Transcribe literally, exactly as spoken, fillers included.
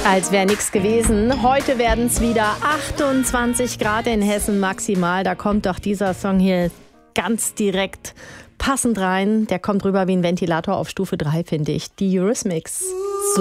Als wäre nichts gewesen. Heute werden es wieder achtundzwanzig Grad in Hessen maximal. Da kommt doch dieser Song hier ganz direkt passend rein. Der kommt rüber wie ein Ventilator auf Stufe drei, finde ich. Die Eurythmics.